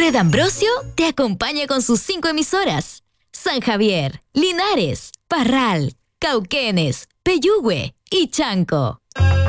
Fred Ambrosio te acompaña con sus 5 emisoras: San Javier, Linares, Parral, Cauquenes, Peyúgue y Chanco.